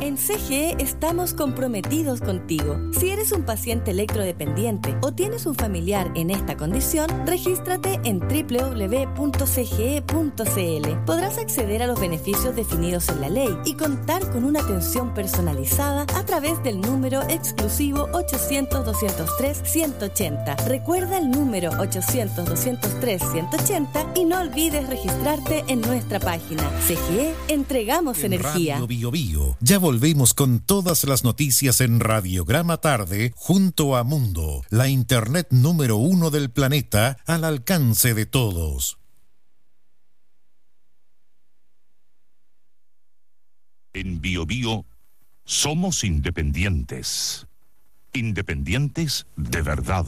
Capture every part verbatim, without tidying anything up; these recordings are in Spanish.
En C G E estamos comprometidos contigo. Si eres un paciente electrodependiente o tienes un familiar en esta condición, regístrate en doble u doble u doble u punto c g e punto c l. Podrás acceder a los beneficios definidos en la ley y contar con una atención personalizada a través del número exclusivo ochocientos, doscientos tres, ciento ochenta. Recuerda el número ochocientos, doscientos tres, ciento ochenta y no olvides registrarte en nuestra página. C G E, entregamos en energía. Radio Bio Bio. Ya volvemos con todas las noticias en Radiograma Tarde junto a Mundo, la internet número uno del planeta al alcance de todos. En Bio Bio somos independientes. Independientes de verdad.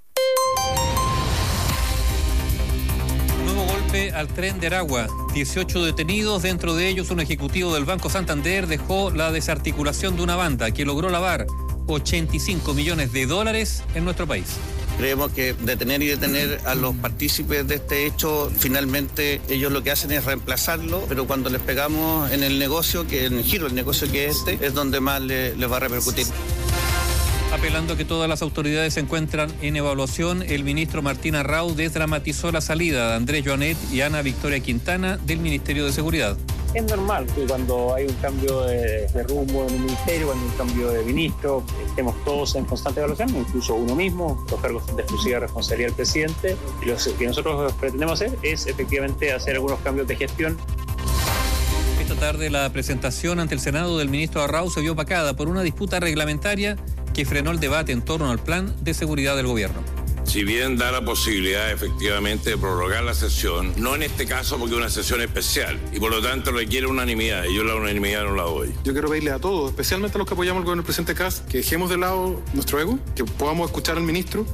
Nuevo golpe al tren de Aragua. dieciocho detenidos, dentro de ellos un ejecutivo del Banco Santander dejó la desarticulación de una banda que logró lavar ochenta y cinco millones de dólares en nuestro país. Creemos que detener y detener a los partícipes de este hecho, finalmente ellos lo que hacen es reemplazarlo, pero cuando les pegamos en el negocio, que en el giro del negocio que es este, es donde más les le va a repercutir. Apelando a que todas las autoridades se encuentran en evaluación, el ministro Martín Arrau desdramatizó la salida de Andrés Joanet y Ana Victoria Quintana del Ministerio de Seguridad. Es normal que cuando hay un cambio de, de rumbo en un ministerio, cuando hay un cambio de ministro, estemos todos en constante evaluación, incluso uno mismo, los cargos de exclusiva responsabilidad del presidente. Y lo que nosotros pretendemos hacer es efectivamente hacer algunos cambios de gestión. Esta tarde la presentación ante el Senado del ministro Arrau se vio opacada por una disputa reglamentaria que frenó el debate en torno al plan de seguridad del gobierno. Si bien da la posibilidad efectivamente de prorrogar la sesión, no en este caso porque es una sesión especial y por lo tanto requiere unanimidad y yo la unanimidad no la doy. Yo quiero pedirle a todos, especialmente a los que apoyamos al gobierno del presidente Kast, que dejemos de lado nuestro ego, que podamos escuchar al ministro.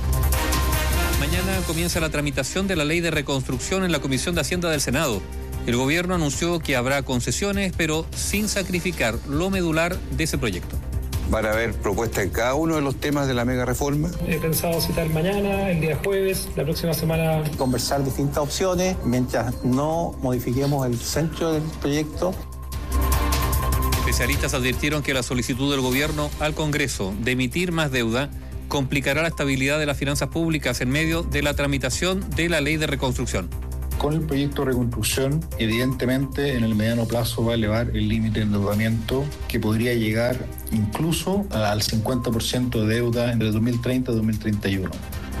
Mañana comienza la tramitación de la ley de reconstrucción en la Comisión de Hacienda del Senado. El gobierno anunció que habrá concesiones, pero sin sacrificar lo medular de ese proyecto. Van a haber propuestas en cada uno de los temas de la mega reforma. He pensado citar mañana, el día jueves, la próxima semana. Conversar distintas opciones mientras no modifiquemos el centro del proyecto. Especialistas advirtieron que la solicitud del gobierno al Congreso de emitir más deuda complicará la estabilidad de las finanzas públicas en medio de la tramitación de la ley de reconstrucción. Con el proyecto de reconstrucción, evidentemente, en el mediano plazo va a elevar el límite de endeudamiento que podría llegar incluso al cincuenta por ciento de deuda entre dos mil treinta y dos mil treinta y uno.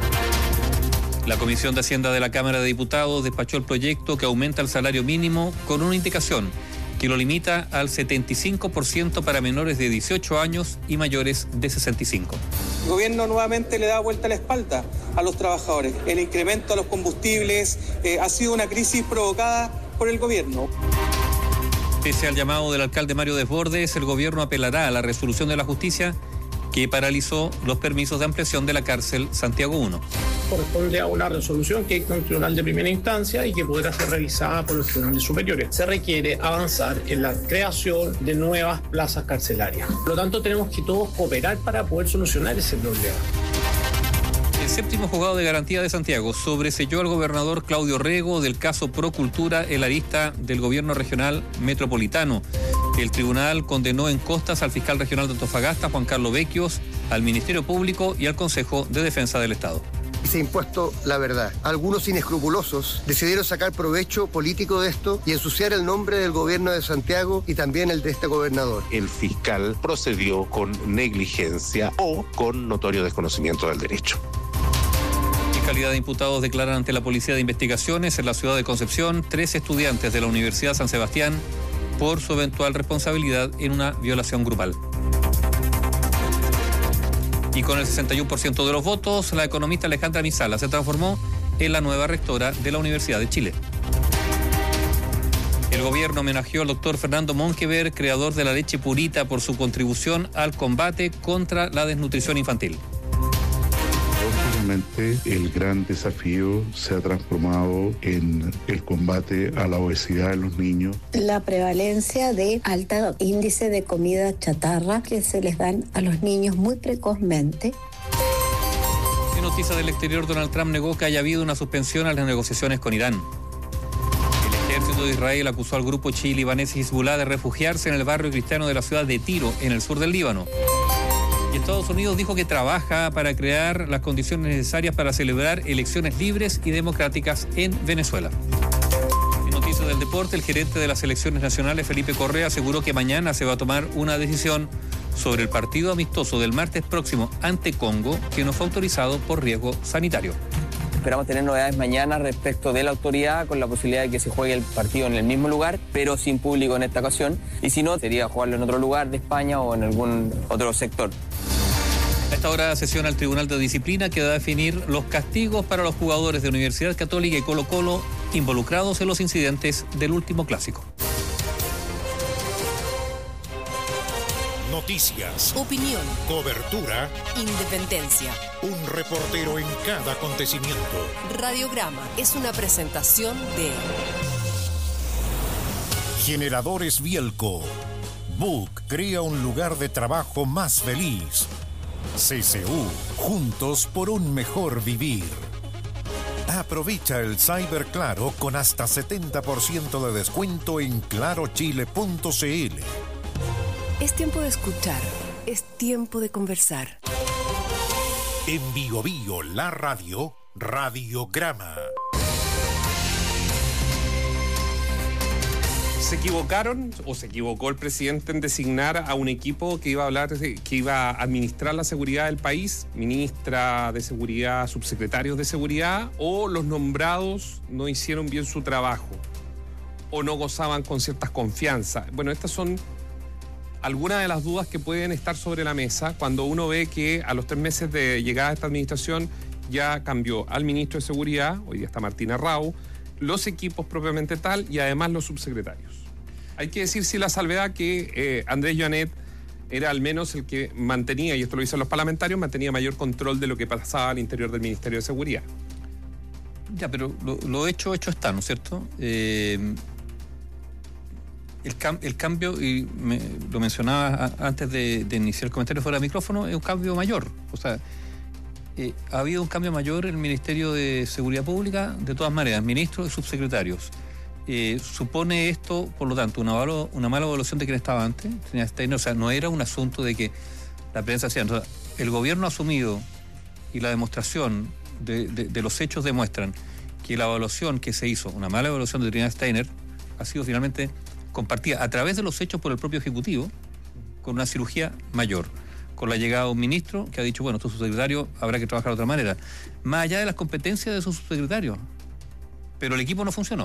La Comisión de Hacienda de la Cámara de Diputados despachó el proyecto que aumenta el salario mínimo con una indicación que lo limita al setenta y cinco por ciento para menores de dieciocho años y mayores de sesenta y cinco. El gobierno nuevamente le da vuelta a la espalda a los trabajadores. El incremento a los combustibles eh, ha sido una crisis provocada por el gobierno. Pese al llamado del alcalde Mario Desbordes, el gobierno apelará a la resolución de la justicia que paralizó los permisos de ampliación de la cárcel Santiago uno. Corresponde a una resolución que dicta un tribunal de primera instancia y que podrá ser revisada por los tribunales superiores. Se requiere avanzar en la creación de nuevas plazas carcelarias. Por lo tanto, tenemos que todos cooperar para poder solucionar ese problema. El séptimo juzgado de garantía de Santiago sobreseyó al gobernador Claudio Rego del caso Procultura en la lista del gobierno regional metropolitano. El tribunal condenó en costas al fiscal regional de Antofagasta, Juan Carlos Vecchios, al Ministerio Público y al Consejo de Defensa del Estado. Se ha impuesto la verdad. Algunos inescrupulosos decidieron sacar provecho político de esto y ensuciar el nombre del gobierno de Santiago y también el de este gobernador. El fiscal procedió con negligencia o con notorio desconocimiento del derecho. En calidad de imputados declaran ante la Policía de Investigaciones en la ciudad de Concepción tres estudiantes de la Universidad San Sebastián por su eventual responsabilidad en una violación grupal. Y con el sesenta y uno por ciento de los votos, la economista Alejandra Misala se transformó en la nueva rectora de la Universidad de Chile. El gobierno homenajeó al doctor Fernando Monkeberg, creador de la leche purita, por su contribución al combate contra la desnutrición infantil. Últimamente el gran desafío se ha transformado en el combate a la obesidad en los niños. La prevalencia de alto índice de comida chatarra que se les dan a los niños muy precozmente. En noticias del exterior, Donald Trump negó que haya habido una suspensión a las negociaciones con Irán. El ejército Estado de Israel acusó al grupo chií libanés Hezbollah de refugiarse en el barrio cristiano de la ciudad de Tiro, en el sur del Líbano. Y Estados Unidos dijo que trabaja para crear las condiciones necesarias para celebrar elecciones libres y democráticas en Venezuela. En noticias del deporte, el gerente de las selecciones nacionales, Felipe Correa, aseguró que mañana se va a tomar una decisión sobre el partido amistoso del martes próximo ante Congo, que no fue autorizado por riesgo sanitario. Esperamos tener novedades mañana respecto de la autoridad, con la posibilidad de que se juegue el partido en el mismo lugar, pero sin público en esta ocasión. Y si no, sería jugarlo en otro lugar de España o en algún otro sector. A esta hora sesiona el Tribunal de Disciplina, que va a definir los castigos para los jugadores de Universidad Católica y Colo-Colo involucrados en los incidentes del último clásico. Noticias, opinión, cobertura, independencia. Un reportero en cada acontecimiento. Radiograma es una presentación de Generadores Bielco. Book crea un lugar de trabajo más feliz. C C U, juntos por un mejor vivir. Aprovecha el Cyber Claro con hasta setenta por ciento de descuento en claro chile punto c l. Es tiempo de escuchar, es tiempo de conversar. En Bio Bio, la radio, Radiograma. Se equivocaron, o se equivocó el presidente en designar a un equipo que iba a hablar, de, que iba a administrar la seguridad del país, ministra de Seguridad, subsecretarios de Seguridad, o los nombrados no hicieron bien su trabajo, o no gozaban con ciertas confianzas. Bueno, estas son algunas de las dudas que pueden estar sobre la mesa cuando uno ve que a los tres meses de llegada a esta administración ya cambió al ministro de Seguridad, hoy día está Martín Arrau, los equipos propiamente tal y además los subsecretarios. Hay que decir sí la salvedad que eh, Andrés Joanet era al menos el que mantenía, y esto lo dicen los parlamentarios, mantenía mayor control de lo que pasaba al interior del Ministerio de Seguridad. Ya, pero lo, lo hecho, hecho está, ¿no es cierto? Eh... El, cam, el cambio, y me, lo mencionaba antes de, de iniciar el comentario fuera de micrófono, es un cambio mayor. O sea, eh, ha habido un cambio mayor en el Ministerio de Seguridad Pública, de todas maneras, ministros y subsecretarios. Eh, supone esto, por lo tanto, una, valo, una mala evaluación de quien estaba antes. O sea, no era un asunto de que la prensa hacía. O sea, el gobierno ha asumido, y la demostración de, de, de los hechos demuestran que la evaluación que se hizo, una mala evaluación de Trinidad Steiner, ha sido finalmente compartida a través de los hechos por el propio Ejecutivo, con una cirugía mayor, con la llegada de un ministro que ha dicho, bueno, tu subsecretario habrá que trabajar de otra manera, más allá de las competencias de su subsecretario, pero el equipo no funcionó.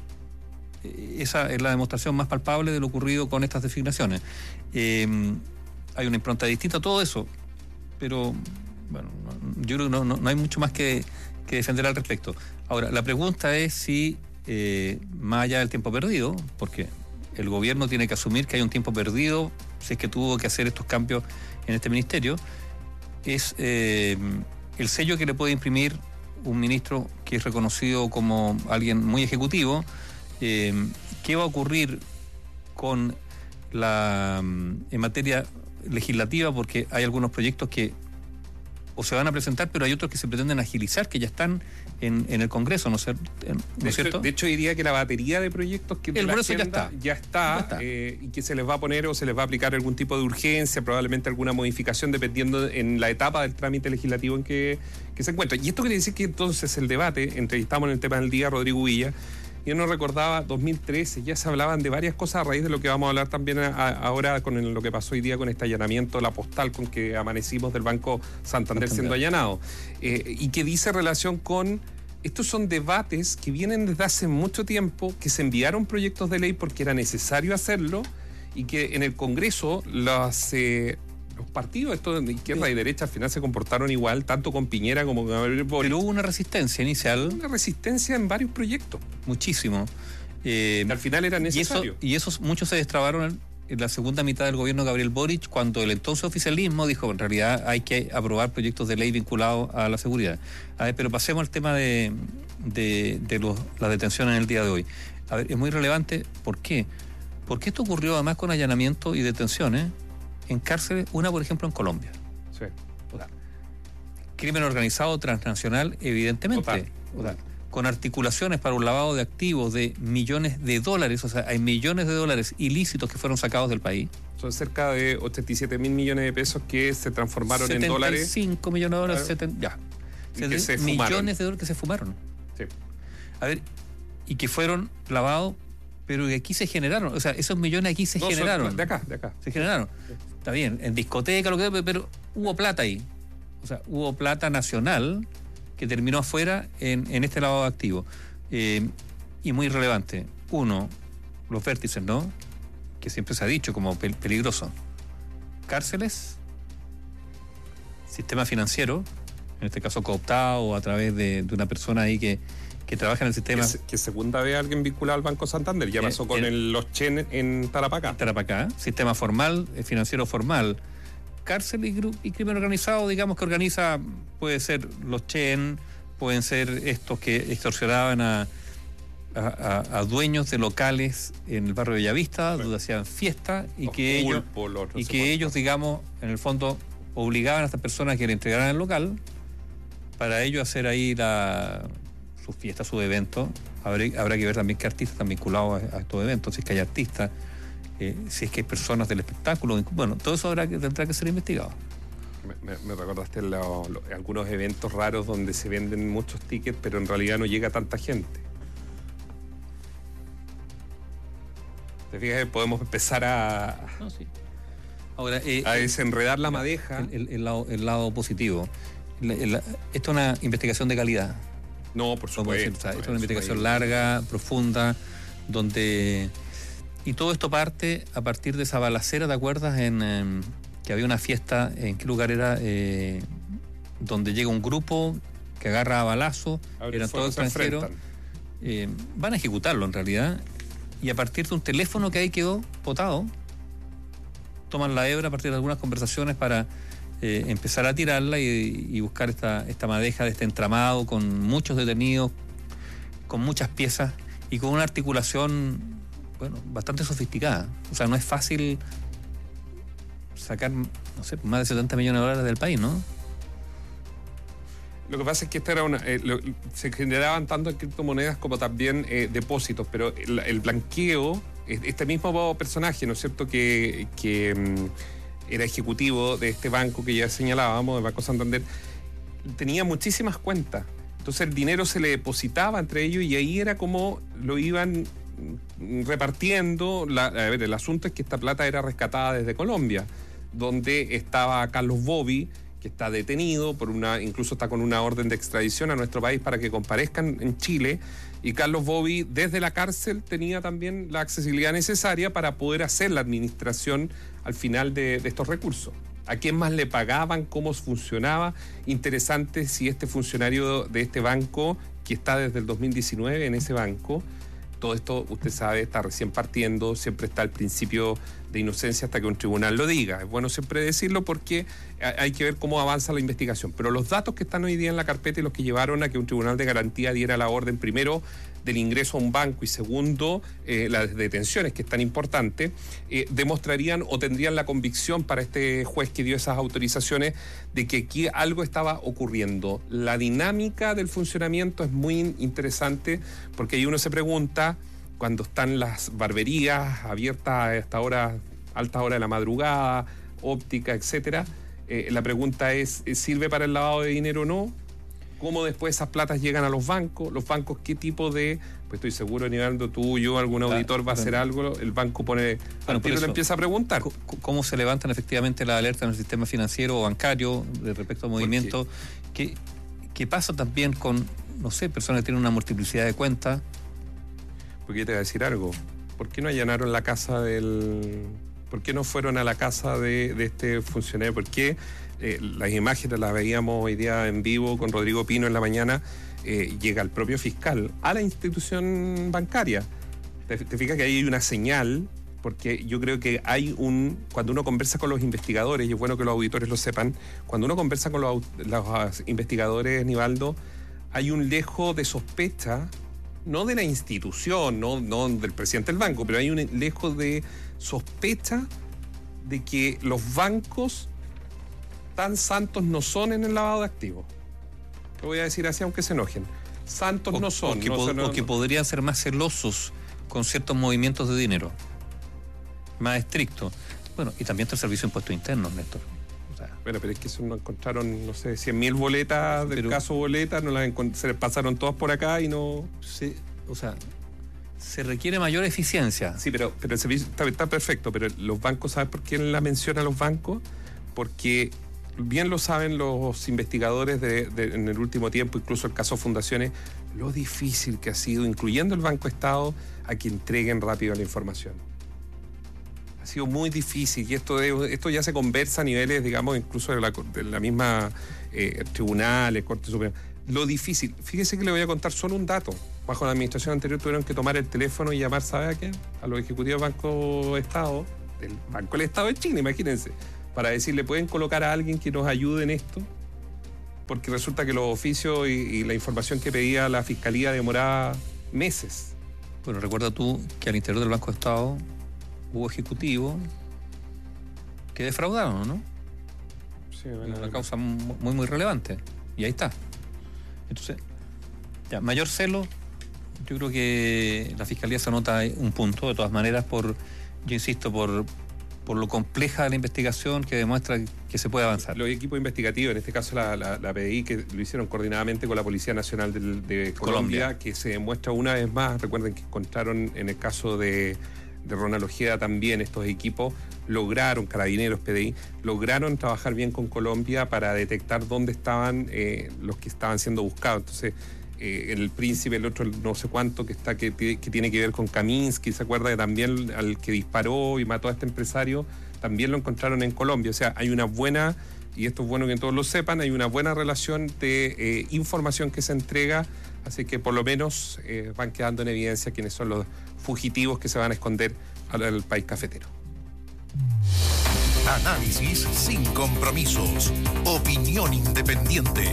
Esa es la demostración más palpable de lo ocurrido con estas designaciones. Eh, hay una impronta distinta a todo eso, pero bueno, yo creo que no, no, no hay mucho más que, que defender al respecto. Ahora, la pregunta es si, eh, más allá del tiempo perdido, porque el gobierno tiene que asumir que hay un tiempo perdido, si es que tuvo que hacer estos cambios en este ministerio, es eh, el sello que le puede imprimir un ministro que es reconocido como alguien muy ejecutivo. Eh, ¿Qué va a ocurrir con la en materia legislativa? Porque hay algunos proyectos que o se van a presentar, pero hay otros que se pretenden agilizar, que ya están en, en el Congreso, ¿no es cierto? ¿No es cierto? De hecho, diría que la batería de proyectos que el grueso ya está, ya está, ya está. Eh, y que se les va a poner o se les va a aplicar algún tipo de urgencia, probablemente alguna modificación, dependiendo en la etapa del trámite legislativo en que, que se encuentra. Y esto quiere decir que entonces el debate, entrevistamos en el tema del día a Rodrigo Villa, y él nos recordaba dos mil trece, ya se hablaban de varias cosas a raíz de lo que vamos a hablar también a, a, ahora con el, lo que pasó hoy día con este allanamiento, la postal con que amanecimos del Banco Santander siendo allanado. Eh, y que dice relación con, estos son debates que vienen desde hace mucho tiempo, que se enviaron proyectos de ley porque era necesario hacerlo, y que en el Congreso los, eh, los partidos, estos de izquierda y derecha, al final se comportaron igual, tanto con Piñera como con Gabriel Boric. Pero hubo una resistencia inicial. Una resistencia en varios proyectos. Muchísimo. Eh, al final era necesario. Y, eso, y esos muchos se destrabaron en, en la segunda mitad del gobierno de Gabriel Boric, cuando el entonces oficialismo dijo, en realidad hay que aprobar proyectos de ley vinculados a la seguridad. A ver, pero pasemos al tema de, de, de los, las detenciones en el día de hoy. A ver, es muy relevante. ¿Por qué? Porque esto ocurrió además con allanamientos y detenciones en cárceles, una por ejemplo en Colombia. Sí. O sea, crimen organizado transnacional, evidentemente. Total. O sea, con articulaciones para un lavado de activos de millones de dólares, o sea, hay millones de dólares ilícitos que fueron sacados del país. Son cerca de ochenta y siete mil millones de pesos que se transformaron en dólares. setenta y cinco millones de dólares, claro. setenta, ya. Y que se millones fumaron. de dólares que se fumaron. Sí. A ver, y que fueron lavados, pero que aquí se generaron, o sea, esos millones aquí se no, generaron. Son de acá, de acá. Se generaron. Sí. Está bien, en discoteca, lo que sea, pero hubo plata ahí. O sea, hubo plata nacional que terminó afuera en, en este lavado de activos. Eh, y muy relevante. Uno, los vértices, ¿no? Que siempre se ha dicho como pel- peligroso. Cárceles, sistema financiero, en este caso cooptado o a través de, de una persona ahí que, que trabaja en el sistema. Que, que segunda vez alguien vinculado al Banco Santander. Ya pasó con el, el, los Chen en Tarapacá. En Tarapacá, sistema formal, financiero formal. Cárcel y, gru- y crimen organizado, digamos que organiza, puede ser los Chen, pueden ser estos que extorsionaban a, a, a, a dueños de locales en el barrio de Bellavista, bueno, donde hacían fiesta y los que pulpo, ellos, y que ellos, digamos, en el fondo obligaban a estas personas que le entregaran el local para ellos hacer ahí la, sus fiestas, sus eventos. Habrá, habrá que ver también qué artistas están vinculados a, a estos eventos, si es que hay artistas, eh, si es que hay personas del espectáculo. Bueno, todo eso habrá que, tendrá que ser investigado. Me, me, me recordaste lo, lo, algunos eventos raros donde se venden muchos tickets, pero en realidad no llega tanta gente. ¿Te fijas? Podemos empezar a, no, sí. Ahora, eh, a desenredar la mira, madeja. El, el, el, lado, el lado positivo. El, el, esto es una investigación de calidad. No, por supuesto. Esto es una investigación larga, profunda, donde... Y todo esto parte a partir de esa balacera, ¿te acuerdas? En, en que había una fiesta, ¿en qué lugar era? Eh, donde llega un grupo que agarra a balazo, eran todos extranjeros. Eh, van a ejecutarlo en realidad. Y a partir de un teléfono que ahí quedó botado, toman la hebra a partir de algunas conversaciones para eh, empezar a tirarla y, y buscar esta, esta madeja de este entramado con muchos detenidos, con muchas piezas y con una articulación, bueno, bastante sofisticada. O sea, no es fácil sacar, no sé, más de setenta millones de dólares del país, ¿no? Lo que pasa es que esta era una, eh, lo, se generaban tanto en criptomonedas como también eh, depósitos, pero el, el blanqueo, este mismo personaje, ¿no es cierto?, que, que um, era ejecutivo de este banco que ya señalábamos, del Banco Santander, tenía muchísimas cuentas. Entonces el dinero se le depositaba entre ellos y ahí era como lo iban repartiendo. La, a ver, el asunto es que esta plata era rescatada desde Colombia, donde estaba Carlos Bobby, que está detenido por una, incluso está con una orden de extradición a nuestro país para que comparezcan en Chile, y Carlos Bobby desde la cárcel tenía también la accesibilidad necesaria para poder hacer la administración al final de, de estos recursos. ¿A quién más le pagaban? ¿Cómo funcionaba? Interesante si este funcionario de este banco, que está desde el dos mil diecinueve en ese banco, todo esto, usted sabe, está recién partiendo, siempre está el principio de inocencia hasta que un tribunal lo diga. Es bueno siempre decirlo porque hay que ver cómo avanza la investigación. Pero los datos que están hoy día en la carpeta y los que llevaron a que un tribunal de garantía diera la orden, primero, del ingreso a un banco y segundo, eh, las detenciones, que es tan importante, eh, demostrarían o tendrían la convicción para este juez que dio esas autorizaciones de que aquí algo estaba ocurriendo. La dinámica del funcionamiento es muy interesante porque ahí uno se pregunta, cuando están las barberías abiertas a esta hora, alta hora de la madrugada, óptica, etcétera, eh, la pregunta es, ¿sirve para el lavado de dinero o no? ¿Cómo después esas platas llegan a los bancos? ¿Los bancos qué tipo de...? Pues estoy seguro, Nivaldo, tú, yo, algún auditor va a hacer algo, el banco pone... Bueno, pero le empieza a preguntar. ¿Cómo se levantan efectivamente las alertas en el sistema financiero o bancario de respecto a movimientos? ¿Qué, ¿Qué pasa también con, no sé, personas que tienen una multiplicidad de cuentas? Porque te voy a decir algo. ¿Por qué no allanaron la casa del...? ¿Por qué no fueron a la casa de, de este funcionario? ¿Por qué eh, las imágenes las veíamos hoy día en vivo con Rodrigo Pino en la mañana? Eh, llega el propio fiscal a la institución bancaria. Te, te fijas que ahí hay una señal, porque yo creo que hay un... Cuando uno conversa con los investigadores, y es bueno que los auditores lo sepan, cuando uno conversa con los, los investigadores, Nivaldo, hay un lejo de sospecha, no de la institución, no, no del presidente del banco, pero hay un lejos de sospecha de que los bancos tan santos no son en el lavado de activos. Lo voy a decir así, aunque se enojen. santos o, no son. O que, no, po- no, o que no. podrían ser más celosos con ciertos movimientos de dinero, más estrictos. Bueno, y también está el Servicio de Impuestos Internos, Néstor. O sea, bueno, pero es que eso no encontraron, no sé, cien mil boletas del pero, caso boleta, no las encont- se les pasaron todas por acá y no... Se, o sea, se requiere mayor eficiencia. Sí, pero, pero el servicio está, está perfecto, pero los bancos, ¿sabes por qué la menciona a los bancos? Porque bien lo saben los investigadores de, de, en el último tiempo, incluso el caso Fundaciones, lo difícil que ha sido, incluyendo el Banco Estado, a que entreguen rápido la información. Ha sido muy difícil y esto, de, esto ya se conversa a niveles, digamos, incluso de la, de la misma eh, tribunales, Corte Suprema. Lo difícil, fíjese que le voy a contar solo un dato. Bajo la administración anterior tuvieron que tomar el teléfono y llamar, ¿sabe a quién? A los ejecutivos del Banco Estado, del Banco del Estado de Chile, imagínense, para decirle, ¿pueden colocar a alguien que nos ayude en esto? Porque resulta que los oficios y, y la información que pedía la Fiscalía demoraba meses. Bueno, recuerda tú que al interior del Banco de Estado hubo ejecutivos que defraudaron, ¿no? Sí, bueno, una causa muy, muy relevante. Y ahí está. Entonces, ya, mayor celo, yo creo que la Fiscalía se anota un punto, de todas maneras, por, yo insisto, por, por lo compleja de la investigación que demuestra que se puede avanzar. Los equipos investigativos, en este caso la, la, la P D I, que lo hicieron coordinadamente con la Policía Nacional del, de Colombia, Colombia, que se demuestra una vez más, recuerden que encontraron en el caso de, de Ronald Ojeda también estos equipos, lograron, Carabineros, P D I, lograron trabajar bien con Colombia para detectar dónde estaban eh, los que estaban siendo buscados. Entonces, eh, el príncipe, el otro el no sé cuánto, que está que, que tiene que ver con Kaminsky, se acuerda que también al que disparó y mató a este empresario, también lo encontraron en Colombia. O sea, hay una buena, y esto es bueno que todos lo sepan, hay una buena relación de eh, información que se entrega, así que por lo menos eh, van quedando en evidencia quiénes son los fugitivos que se van a esconder al, al país cafetero. Análisis sin compromisos. Opinión independiente.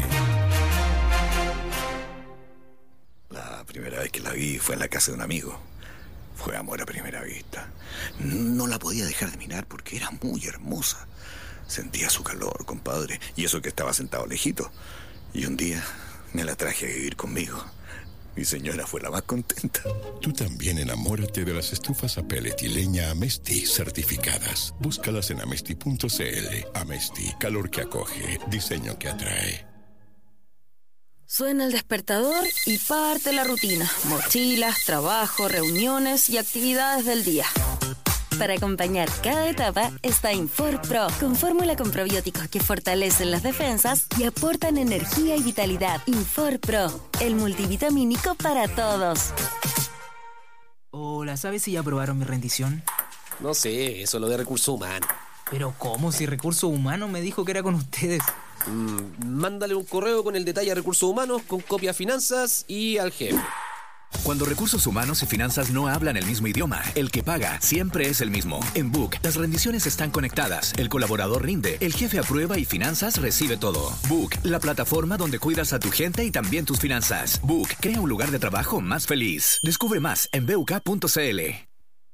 La primera vez que la vi fue en la casa de un amigo. Fue amor a primera vista. No la podía dejar de mirar porque era muy hermosa. Sentía su calor, compadre. Y eso que estaba sentado lejito. Y un día me la traje a vivir conmigo. Mi señora fue la más contenta. Tú también enamórate de las estufas a pellet y leña Amesti certificadas. Búscalas en amesti punto cl. Amesti, calor que acoge, diseño que atrae. Suena el despertador y parte la rutina. Mochilas, trabajo, reuniones y actividades del día. Para acompañar cada etapa está InforPro, con fórmula con probióticos que fortalecen las defensas y aportan energía y vitalidad. InforPro, el multivitamínico para todos. Hola, ¿sabes si ya aprobaron mi rendición? No sé, eso lo de recursos humanos. ¿Pero cómo? Si recursos humanos me dijo que era con ustedes. Mm, mándale un correo con el detalle a recursos humanos, con copia a finanzas y al jefe. Cuando recursos humanos y finanzas no hablan el mismo idioma, el que paga siempre es el mismo. En Book, las rendiciones están conectadas, el colaborador rinde, el jefe aprueba y finanzas recibe todo. Book, la plataforma donde cuidas a tu gente y también tus finanzas. Book, crea un lugar de trabajo más feliz. Descubre más en b u k punto c l.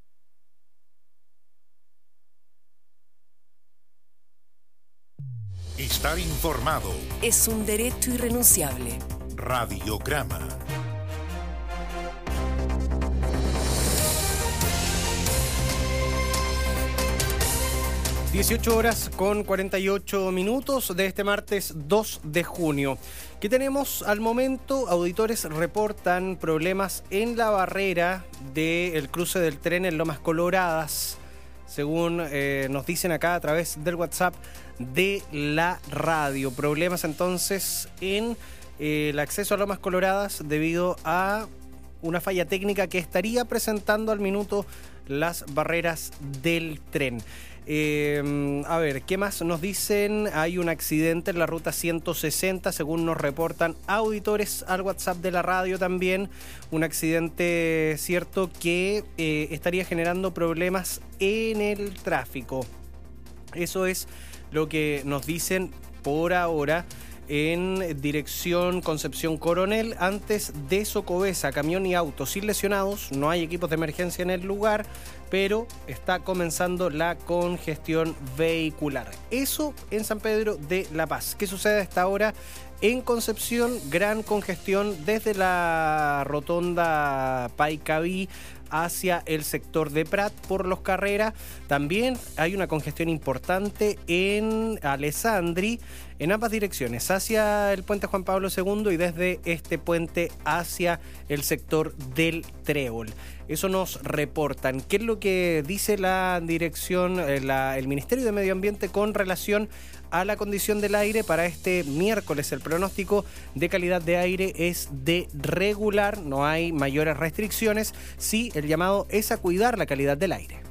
Estar informado es un derecho irrenunciable. Radiograma. dieciocho horas con cuarenta y ocho minutos de este martes dos de junio. ¿Qué tenemos al momento? Auditores reportan problemas en la barrera del cruce del tren en Lomas Coloradas, según eh, nos dicen acá a través del WhatsApp de la radio. Problemas entonces en eh, el acceso a Lomas Coloradas debido a una falla técnica que estaría presentando al minuto las barreras del tren. Eh, a ver, ¿qué más nos dicen? Hay un accidente en la ruta ciento sesenta, según nos reportan auditores al WhatsApp de la radio también. Un accidente cierto que eh, estaría generando problemas en el tráfico. Eso es lo que nos dicen por ahora. en dirección Concepción Coronel, antes de Socobesa, camión y auto sin lesionados, no hay equipos de emergencia en el lugar, pero está comenzando la congestión vehicular. Eso en San Pedro de La Paz. ¿Qué sucede a esta hora? En Concepción, gran congestión desde la rotonda Paicaví hacia el sector de Prat por Los Carreras. También hay una congestión importante en Alessandri, en ambas direcciones, hacia el puente Juan Pablo segundo y desde este puente hacia el sector del Trébol. Eso nos reportan. ¿Qué es lo que dice la dirección, la, el Ministerio de Medio Ambiente con relación a la condición del aire para este miércoles? El pronóstico de calidad de aire es de regular, no hay mayores restricciones. Sí, el llamado es a cuidar la calidad del aire.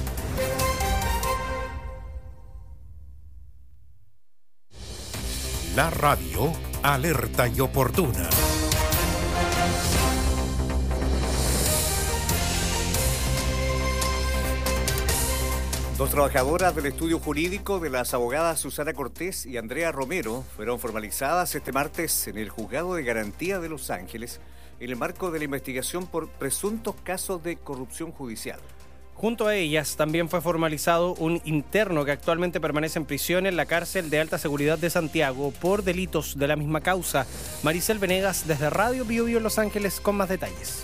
La radio alerta y oportuna. Dos trabajadoras del estudio jurídico de las abogadas Susana Cortés y Andrea Romero fueron formalizadas este martes en el Juzgado de Garantía de Los Ángeles en el marco de la investigación por presuntos casos de corrupción judicial. Junto a ellas también fue formalizado un interno que actualmente permanece en prisión en la cárcel de alta seguridad de Santiago por delitos de la misma causa. Maricel Venegas desde Radio Bio Bio Los Ángeles con más detalles.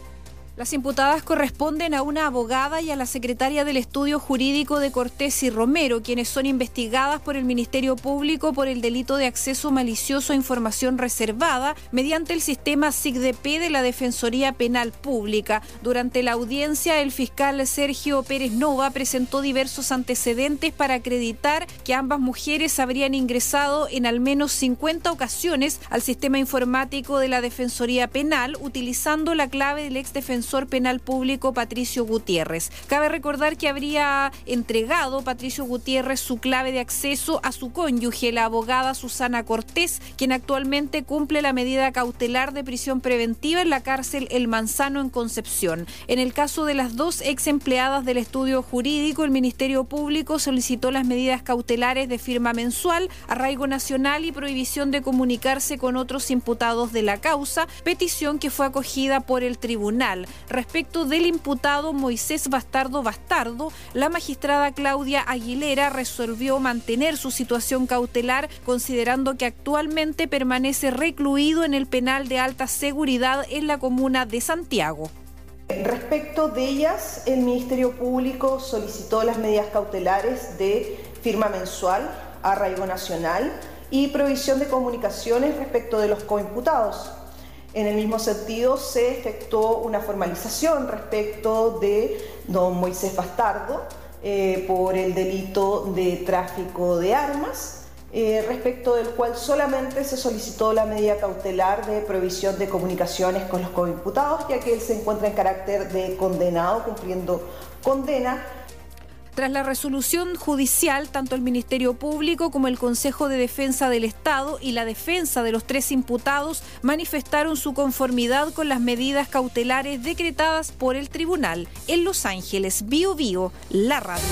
Las imputadas corresponden a una abogada y a la secretaria del estudio jurídico de Cortés y Romero, quienes son investigadas por el Ministerio Público por el delito de acceso malicioso a información reservada mediante el sistema S I C D P de la Defensoría Penal Pública. Durante la audiencia, el fiscal Sergio Pérez Nova presentó diversos antecedentes para acreditar que ambas mujeres habrían ingresado en al menos cincuenta ocasiones al sistema informático de la Defensoría Penal utilizando la clave del exdefensor penal público Patricio Gutiérrez. Cabe recordar que habría entregado Patricio Gutiérrez su clave de acceso a su cónyuge, la abogada Susana Cortés, quien actualmente cumple la medida cautelar de prisión preventiva en la cárcel El Manzano en Concepción. En el caso de las dos ex empleadas del estudio jurídico, el Ministerio Público solicitó las medidas cautelares de firma mensual, arraigo nacional y prohibición de comunicarse con otros imputados de la causa, petición que fue acogida por el tribunal. Respecto del imputado Moisés Bastardo Bastardo, la magistrada Claudia Aguilera resolvió mantener su situación cautelar, considerando que actualmente permanece recluido en el penal de alta seguridad en la comuna de Santiago. Respecto de ellas, el Ministerio Público solicitó las medidas cautelares de firma mensual, arraigo nacional y provisión de comunicaciones respecto de los coimputados. En el mismo sentido, se efectuó una formalización respecto de don Moisés Bastardo eh, por el delito de tráfico de armas, eh, respecto del cual solamente se solicitó la medida cautelar de provisión de comunicaciones con los coimputados, ya que él se encuentra en carácter de condenado, cumpliendo condena. Tras la resolución judicial, tanto el Ministerio Público como el Consejo de Defensa del Estado y la defensa de los tres imputados manifestaron su conformidad con las medidas cautelares decretadas por el tribunal. En Los Ángeles, Bio Bio, la radio.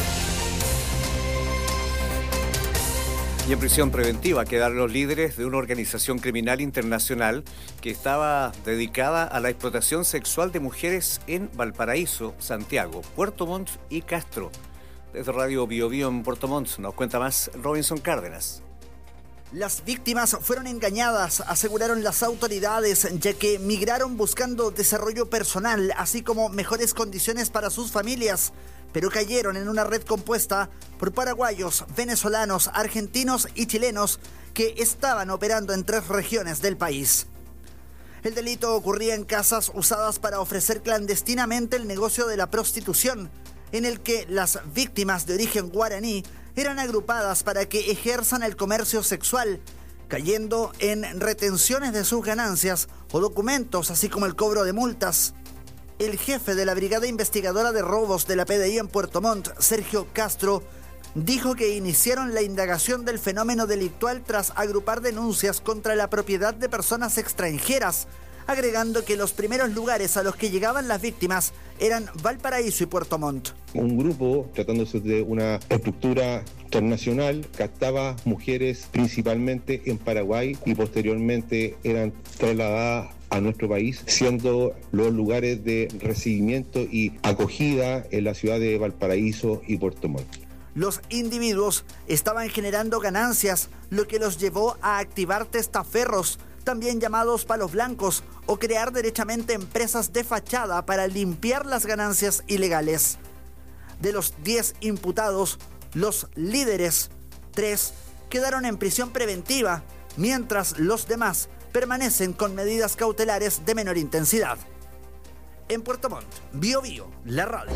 Y en prisión preventiva quedaron los líderes de una organización criminal internacional que estaba dedicada a la explotación sexual de mujeres en Valparaíso, Santiago, Puerto Montt y Castro. Desde Radio Bio Bio en Puerto Montt nos cuenta más Robinson Cárdenas. Las víctimas fueron engañadas, aseguraron las autoridades, ya que migraron buscando desarrollo personal, así como mejores condiciones para sus familias, pero cayeron en una red compuesta por paraguayos, venezolanos, argentinos y chilenos que estaban operando en tres regiones del país. El delito ocurría en casas usadas para ofrecer clandestinamente el negocio de la prostitución, en el que las víctimas de origen guaraní eran agrupadas para que ejerzan el comercio sexual, cayendo en retenciones de sus ganancias o documentos, así como el cobro de multas. El jefe de la Brigada Investigadora de Robos de la P D I en Puerto Montt, Sergio Castro, dijo que iniciaron la indagación del fenómeno delictual tras agrupar denuncias contra la propiedad de personas extranjeras, agregando que los primeros lugares a los que llegaban las víctimas eran Valparaíso y Puerto Montt. Un grupo, tratándose de una estructura transnacional, captaba mujeres principalmente en Paraguay y posteriormente eran trasladadas a nuestro país, siendo los lugares de recibimiento y acogida en la ciudad de Valparaíso y Puerto Montt. Los individuos estaban generando ganancias, lo que los llevó a activar testaferros, también llamados palos blancos, o crear derechamente empresas de fachada para limpiar las ganancias ilegales. De los diez imputados, los líderes, tres, quedaron en prisión preventiva, mientras los demás permanecen con medidas cautelares de menor intensidad. En Puerto Montt, Bio Bio, la radio.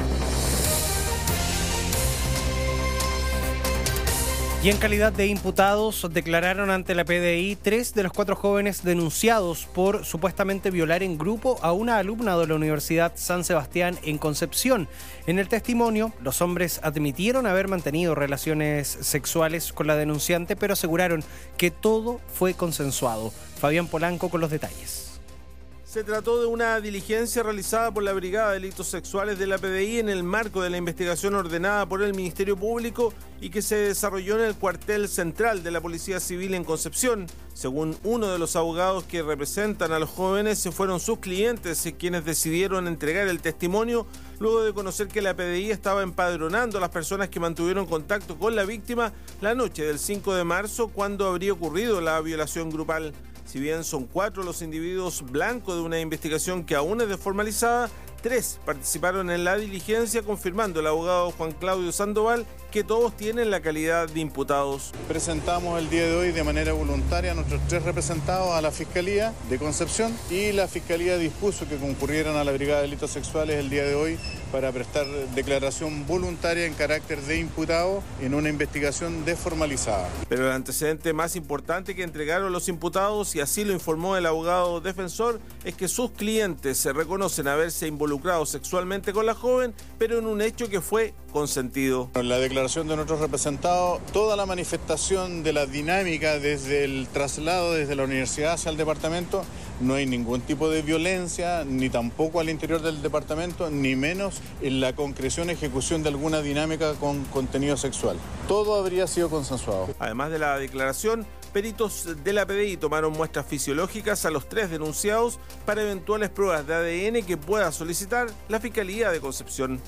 Y en calidad de imputados declararon ante la P D I tres de los cuatro jóvenes denunciados por supuestamente violar en grupo a una alumna de la Universidad San Sebastián en Concepción. En el testimonio, los hombres admitieron haber mantenido relaciones sexuales con la denunciante, pero aseguraron que todo fue consensuado. Fabián Polanco con los detalles. Se trató de una diligencia realizada por la Brigada de Delitos Sexuales de la P D I en el marco de la investigación ordenada por el Ministerio Público y que se desarrolló en el cuartel central de la Policía Civil en Concepción. Según uno de los abogados que representan a los jóvenes, se fueron sus clientes quienes decidieron entregar el testimonio luego de conocer que la P D I estaba empadronando a las personas que mantuvieron contacto con la víctima la noche del cinco de marzo, cuando habría ocurrido la violación grupal. Si bien son cuatro los individuos blancos de una investigación que aún es desformalizada, tres participaron en la diligencia, confirmando el abogado Juan Claudio Sandoval que todos tienen la calidad de imputados. Presentamos el día de hoy de manera voluntaria a nuestros tres representados a la Fiscalía de Concepción y la Fiscalía dispuso que concurrieran a la Brigada de Delitos Sexuales el día de hoy para prestar declaración voluntaria en carácter de imputado en una investigación desformalizada. Pero el antecedente más importante que entregaron los imputados, y así lo informó el abogado defensor, es que sus clientes se reconocen haberse involucrado sexualmente con la joven, pero en un hecho que fue consentido. En la declaración de nuestros representados, toda la manifestación de la dinámica desde el traslado desde la universidad hacia el departamento, no hay ningún tipo de violencia, ni tampoco al interior del departamento, ni menos en la concreción y ejecución de alguna dinámica con contenido sexual. Todo habría sido consensuado. Además de la declaración, peritos de la P D I tomaron muestras fisiológicas a los tres denunciados para eventuales pruebas de A D N que pueda solicitar la Fiscalía de Concepción.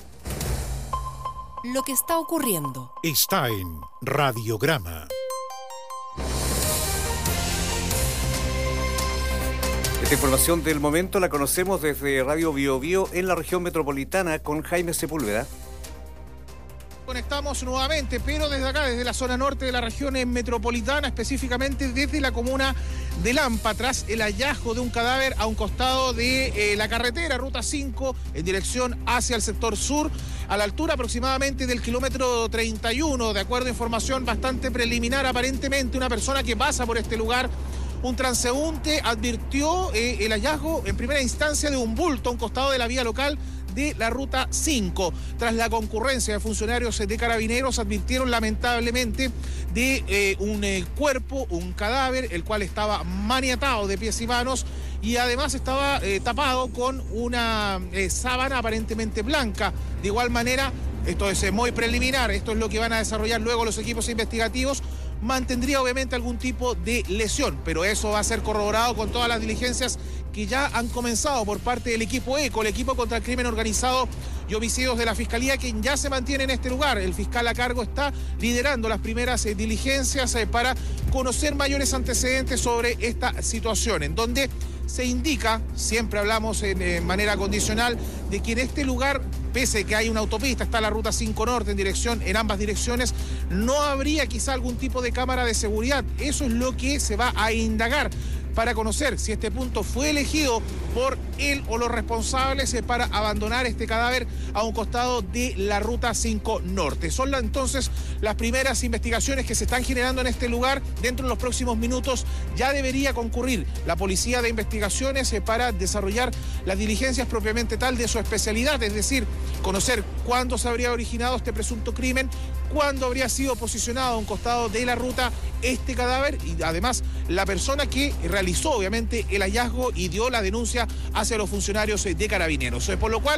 Lo que está ocurriendo está en Radiograma. Esta información del momento la conocemos desde Radio Bio Bio en la región metropolitana con Jaime Sepúlveda. Conectamos nuevamente, pero desde acá, desde la zona norte de la región metropolitana, específicamente desde la comuna de Lampa, tras el hallazgo de un cadáver a un costado de eh, la carretera Ruta cinco en dirección hacia el sector sur, a la altura aproximadamente del kilómetro treinta y uno, de acuerdo a información bastante preliminar. Aparentemente una persona que pasa por este lugar, un transeúnte, advirtió eh, el hallazgo en primera instancia de un bulto a un costado de la vía local de la Ruta cinco. Tras la concurrencia de funcionarios de Carabineros, advirtieron lamentablemente de eh, un eh, cuerpo, un cadáver, el cual estaba maniatado de pies y manos y además estaba eh, tapado con una eh, sábana aparentemente blanca. De igual manera, esto es eh, muy preliminar, esto es lo que van a desarrollar luego los equipos investigativos, mantendría obviamente algún tipo de lesión, pero eso va a ser corroborado con todas las diligencias que ya han comenzado por parte del equipo ECO, el equipo contra el crimen organizado y homicidios de la Fiscalía, quien ya se mantiene en este lugar. El fiscal a cargo está liderando las primeras eh, diligencias eh, para conocer mayores antecedentes sobre esta situación, en donde se indica, siempre hablamos en eh, manera condicional, de que en este lugar, pese a que hay una autopista, está la Ruta cinco Norte en dirección, en ambas direcciones, no habría quizá algún tipo de cámara de seguridad. Eso es lo que se va a indagar para conocer si este punto fue elegido por él o los responsables para abandonar este cadáver a un costado de la Ruta cinco Norte. Son la, entonces las primeras investigaciones que se están generando en este lugar. Dentro de los próximos minutos ya debería concurrir la Policía de Investigaciones para desarrollar las diligencias propiamente tal de su especialidad, es decir, conocer cuándo se habría originado este presunto crimen, cuándo habría sido posicionado a un costado de la ruta este cadáver y además la persona que realizó obviamente el hallazgo y dio la denuncia hacia los funcionarios de Carabineros. Por lo cual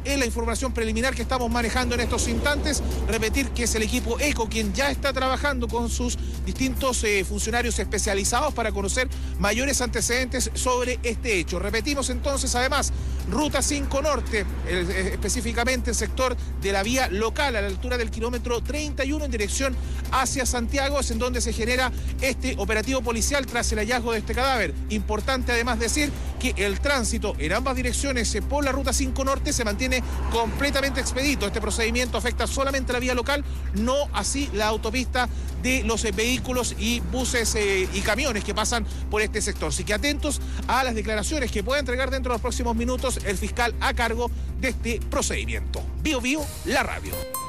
es la información preliminar que estamos manejando en estos instantes. Repetir que es el equipo ECO quien ya está trabajando con sus distintos eh, funcionarios especializados para conocer mayores antecedentes sobre este hecho. Repetimos entonces, además, Ruta cinco Norte, eh, específicamente el sector de la vía local a la altura del kilómetro treinta y uno en dirección hacia Santiago, es en donde se genera este operativo policial tras el hallazgo de este cadáver. Importante además decir que el tránsito en ambas direcciones por la Ruta cinco Norte se mantiene completamente expedito. Este procedimiento afecta solamente la vía local, no así la autopista de los eh, vehículos y buses eh, y camiones que pasan por este sector. Así que atentos a las declaraciones que pueda entregar dentro de los próximos minutos el fiscal a cargo de este procedimiento. Bio Bio, la radio.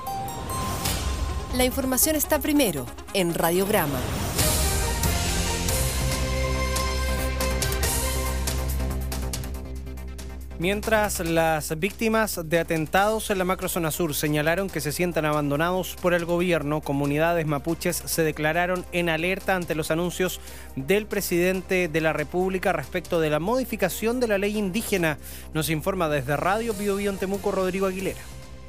La información está primero en Radiograma. Mientras las víctimas de atentados en la macrozona sur señalaron que se sientan abandonados por el gobierno, comunidades mapuches se declararon en alerta ante los anuncios del presidente de la República respecto de la modificación de la ley indígena. Nos informa desde Radio Bio Bio en Temuco, Rodrigo Aguilera.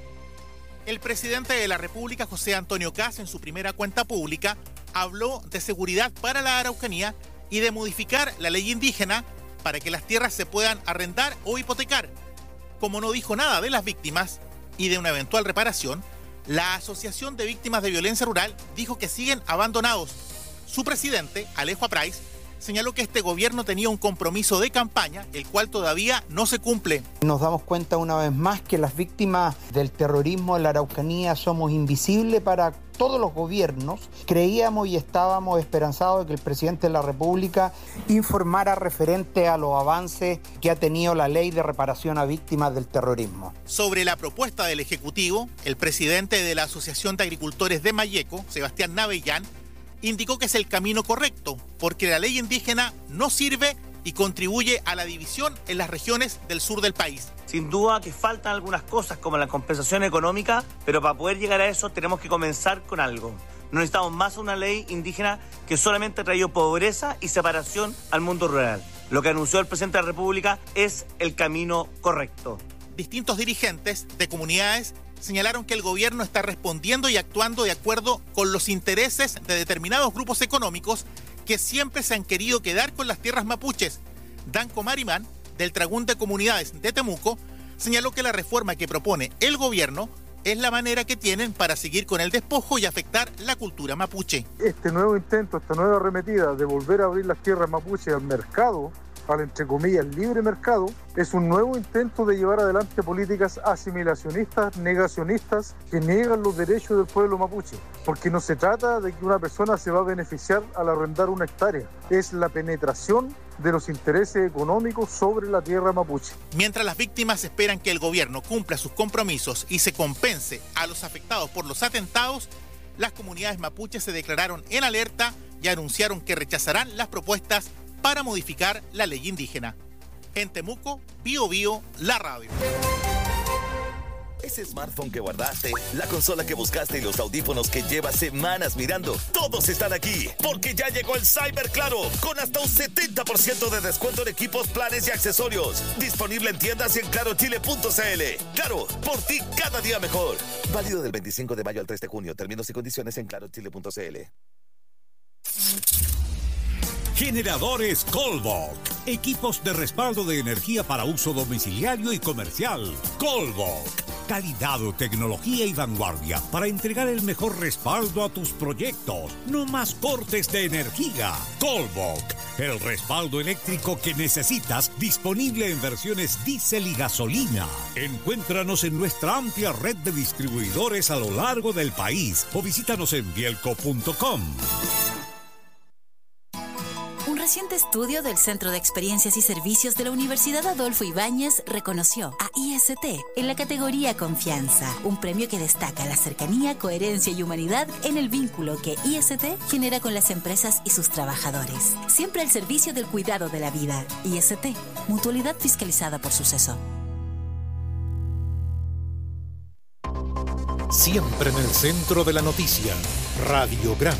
El presidente de la República, José Antonio Kast, en su primera cuenta pública, habló de seguridad para la Araucanía y de modificar la ley indígena para que las tierras se puedan arrendar o hipotecar. Como no dijo nada de las víctimas y de una eventual reparación, la Asociación de Víctimas de Violencia Rural dijo que siguen abandonados. Su presidente, Alejo Aprais, señaló que este gobierno tenía un compromiso de campaña, el cual todavía no se cumple. Nos damos cuenta una vez más que las víctimas del terrorismo en la Araucanía somos invisibles para todos los gobiernos. Creíamos y estábamos esperanzados de que el presidente de la República informara referente a los avances que ha tenido la ley de reparación a víctimas del terrorismo. Sobre la propuesta del Ejecutivo, el presidente de la Asociación de Agricultores de Mayeco, Sebastián Navellán, indicó que es el camino correcto, porque la ley indígena no sirve y contribuye a la división en las regiones del sur del país. Sin duda que faltan algunas cosas como la compensación económica, pero para poder llegar a eso tenemos que comenzar con algo. No necesitamos más una ley indígena que solamente ha traído pobreza y separación al mundo rural. Lo que anunció el presidente de la República es el camino correcto. Distintos dirigentes de comunidades señalaron que el gobierno está respondiendo y actuando de acuerdo con los intereses de determinados grupos económicos que siempre se han querido quedar con las tierras mapuches. Danco Marimán, del Tragún de Comunidades de Temuco, señaló que la reforma que propone el gobierno es la manera que tienen para seguir con el despojo y afectar la cultura mapuche. Este nuevo intento, esta nueva arremetida de volver a abrir las tierras mapuches al mercado, al entre comillas libre mercado, es un nuevo intento de llevar adelante políticas asimilacionistas, negacionistas, que niegan los derechos del pueblo mapuche. Porque no se trata de que una persona se va a beneficiar al arrendar una hectárea, es la penetración de los intereses económicos sobre la tierra mapuche. Mientras las víctimas esperan que el gobierno cumpla sus compromisos y se compense a los afectados por los atentados, las comunidades mapuches se declararon en alerta y anunciaron que rechazarán las propuestas para modificar la ley indígena. En Temuco, Bio Bio, la radio. Ese smartphone que guardaste, la consola que buscaste y los audífonos que llevas semanas mirando, todos están aquí, porque ya llegó el Cyber Claro, con hasta un setenta por ciento de descuento en equipos, planes y accesorios. Disponible en tiendas y en claro chile punto c l. Claro, por ti cada día mejor. Válido del veinticinco de mayo al tres de junio. Términos y condiciones en claro chile punto c l. Generadores Colbok. Equipos de respaldo de energía para uso domiciliario y comercial. Colbok. Calidad, tecnología y vanguardia para entregar el mejor respaldo a tus proyectos. No más cortes de energía. Colbok. El respaldo eléctrico que necesitas, disponible en versiones diésel y gasolina. Encuéntranos en nuestra amplia red de distribuidores a lo largo del país o visítanos en bielco punto com. Un reciente estudio del Centro de Experiencias y Servicios de la Universidad Adolfo Ibáñez reconoció a I S T en la categoría Confianza, un premio que destaca la cercanía, coherencia y humanidad en el vínculo que I S T genera con las empresas y sus trabajadores. Siempre al servicio del cuidado de la vida. I S T, mutualidad fiscalizada por Suceso. Siempre en el centro de la noticia, Radiograma.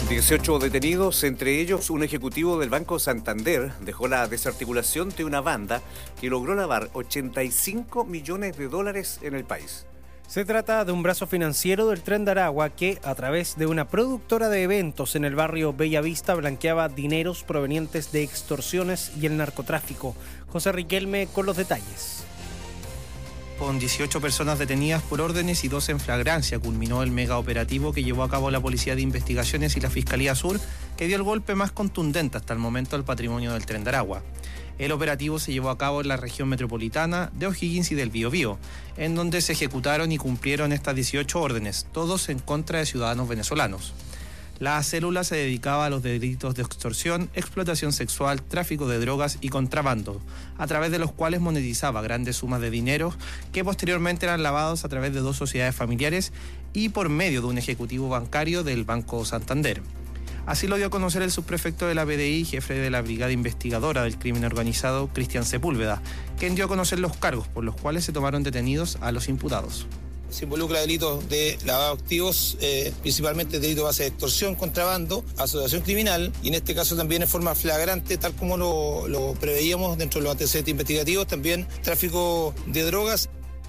dieciocho detenidos, entre ellos un ejecutivo del Banco Santander, dejó la desarticulación de una banda que logró lavar ochenta y cinco millones de dólares en el país. Se trata de un brazo financiero del Tren de Aragua que, a través de una productora de eventos en el barrio Bellavista, blanqueaba dineros provenientes de extorsiones y el narcotráfico. José Riquelme con los detalles. Con dieciocho personas detenidas por órdenes y dos en flagrancia, culminó el mega operativo que llevó a cabo la Policía de Investigaciones y la Fiscalía Sur, que dio el golpe más contundente hasta el momento al patrimonio del Tren de Aragua. El operativo se llevó a cabo en la región metropolitana de O'Higgins y del Biobío, en donde se ejecutaron y cumplieron estas dieciocho órdenes, todos en contra de ciudadanos venezolanos. La célula se dedicaba a los delitos de extorsión, explotación sexual, tráfico de drogas y contrabando, a través de los cuales monetizaba grandes sumas de dinero que posteriormente eran lavados a través de dos sociedades familiares y por medio de un ejecutivo bancario del Banco Santander. Así lo dio a conocer el subprefecto de la P D I, jefe de la Brigada Investigadora del Crimen Organizado, Cristian Sepúlveda, quien dio a conocer los cargos por los cuales se tomaron detenidos a los imputados. Se involucra delitos de lavado de activos, eh, principalmente delitos de base de extorsión, contrabando, asociación criminal y en este caso también en forma flagrante, tal como lo, lo preveíamos dentro de los antecedentes investigativos, también tráfico de drogas.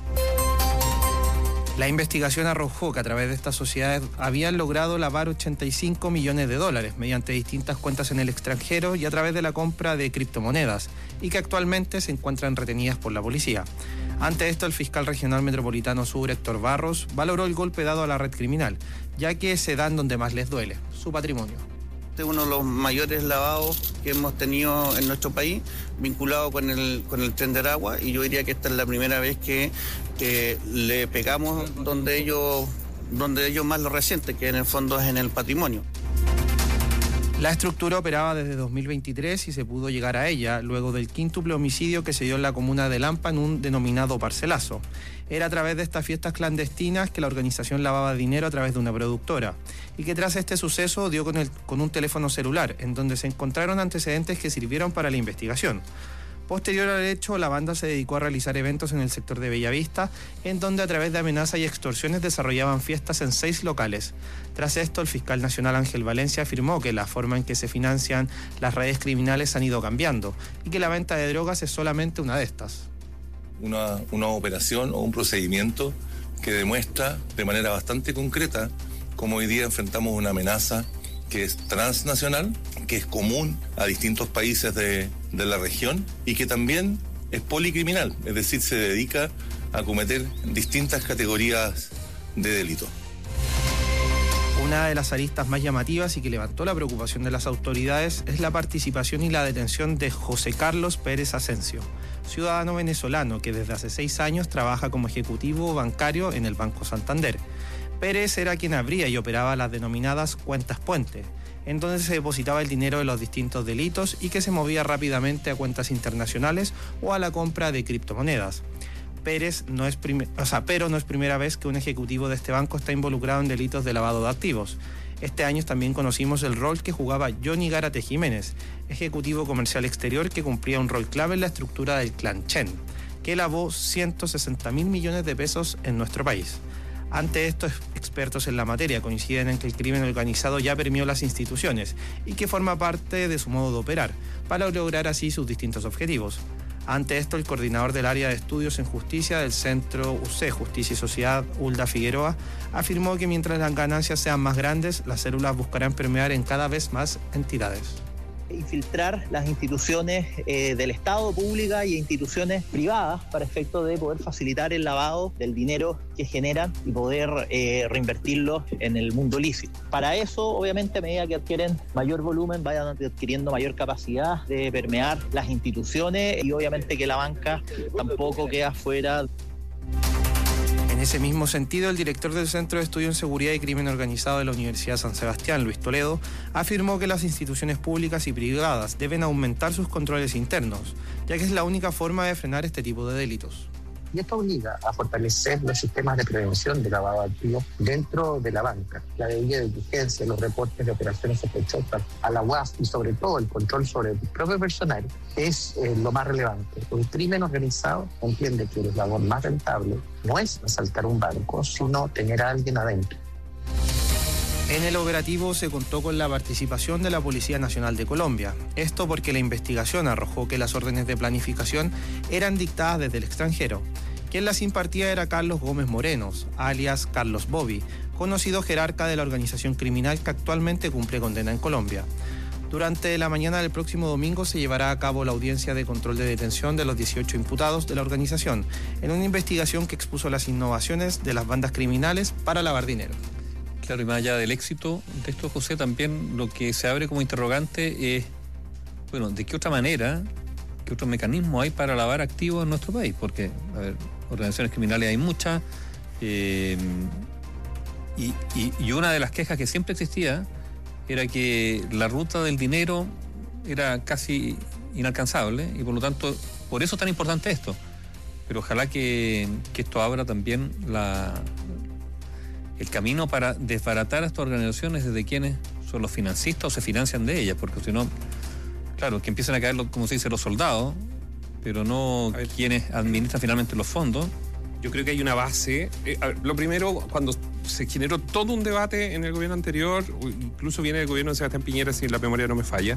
La investigación arrojó que a través de estas sociedades habían logrado lavar ochenta y cinco millones de dólares mediante distintas cuentas en el extranjero y a través de la compra de criptomonedas y que actualmente se encuentran retenidas por la policía. Ante esto, el fiscal regional metropolitano sur, Héctor Barros, valoró el golpe dado a la red criminal, ya que se dan donde más les duele, su patrimonio. Este es uno de los mayores lavados que hemos tenido en nuestro país, vinculado con el, con el Tren de Aragua, y yo diría que esta es la primera vez que, que le pegamos donde ellos, donde ellos más lo resienten, que en el fondo es en el patrimonio. La estructura operaba desde dos mil veintitrés y se pudo llegar a ella luego del quíntuple homicidio que se dio en la comuna de Lampa en un denominado parcelazo. Era a través de estas fiestas clandestinas que la organización lavaba dinero a través de una productora y que tras este suceso dio con, el, con un teléfono celular en donde se encontraron antecedentes que sirvieron para la investigación. Posterior al hecho, la banda se dedicó a realizar eventos en el sector de Bellavista, en donde a través de amenazas y extorsiones desarrollaban fiestas en seis locales. Tras esto, el fiscal nacional Ángel Valencia afirmó que la forma en que se financian las redes criminales han ido cambiando y que la venta de drogas es solamente una de estas. Una, una operación o un procedimiento que demuestra de manera bastante concreta cómo hoy día enfrentamos una amenaza que es transnacional, que es común a distintos países de, de la región y que también es policriminal, es decir, se dedica a cometer distintas categorías de delito. Una de las aristas más llamativas y que levantó la preocupación de las autoridades es la participación y la detención de José Carlos Pérez Asensio, ciudadano venezolano que desde hace seis años trabaja como ejecutivo bancario en el Banco Santander. Pérez era quien abría y operaba las denominadas cuentas puente, en donde se depositaba el dinero de los distintos delitos y que se movía rápidamente a cuentas internacionales o a la compra de criptomonedas. Pérez no es prim- o sea, pero no es primera vez que un ejecutivo de este banco está involucrado en delitos de lavado de activos. Este año también conocimos el rol que jugaba Johnny Gárate Jiménez, ejecutivo comercial exterior que cumplía un rol clave en la estructura del clan Chen, que lavó ciento sesenta mil millones de pesos en nuestro país. Ante esto, expertos en la materia coinciden en que el crimen organizado ya permeó las instituciones y que forma parte de su modo de operar, para lograr así sus distintos objetivos. Ante esto, el coordinador del área de estudios en justicia del Centro U C, Justicia y Sociedad, Hulda Figueroa, afirmó que mientras las ganancias sean más grandes, las células buscarán permear en cada vez más entidades. Infiltrar las instituciones eh, del Estado públicas y instituciones privadas para efecto de poder facilitar el lavado del dinero que generan y poder eh, reinvertirlo en el mundo lícito. Para eso, obviamente, a medida que adquieren mayor volumen, vayan adquiriendo mayor capacidad de permear las instituciones y obviamente que la banca tampoco queda fuera. En ese mismo sentido, el director del Centro de Estudio en Seguridad y Crimen Organizado de la Universidad San Sebastián, Luis Toledo, afirmó que las instituciones públicas y privadas deben aumentar sus controles internos, ya que es la única forma de frenar este tipo de delitos. Y esto obliga a fortalecer los sistemas de prevención de lavado de activos dentro de la banca, la debida diligencia, los reportes de operaciones sospechosas a la U A S y sobre todo el control sobre el propio personal es eh, lo más relevante. El crimen organizado entiende que el labor más rentable no es asaltar un banco, sino tener a alguien adentro. En el operativo se contó con la participación de la Policía Nacional de Colombia. Esto porque la investigación arrojó que las órdenes de planificación eran dictadas desde el extranjero. Quien las impartía era Carlos Gómez Morenos, alias Carlos Bobby, conocido jerarca de la organización criminal que actualmente cumple condena en Colombia. Durante la mañana del próximo domingo se llevará a cabo la audiencia de control de detención de los dieciocho imputados de la organización, en una investigación que expuso las innovaciones de las bandas criminales para lavar dinero. Claro, y más allá del éxito de esto, José, también lo que se abre como interrogante es, bueno, ¿de qué otra manera, qué otro mecanismo hay para lavar activos en nuestro país? Porque, a ver, organizaciones criminales hay muchas, eh, y, y, y una de las quejas que siempre existía era que la ruta del dinero era casi inalcanzable, y por lo tanto, por eso es tan importante esto. Pero ojalá que, que esto abra también la... el camino para desbaratar a estas organizaciones desde quienes son los financistas o se financian de ellas, porque si no, claro, que empiezan a caer, como se dice, los soldados, pero no quienes administran finalmente los fondos. Yo creo que hay una base. Eh, a ver, lo primero, cuando se generó todo un debate en el gobierno anterior, incluso viene del gobierno de Sebastián Piñera, si la memoria no me falla,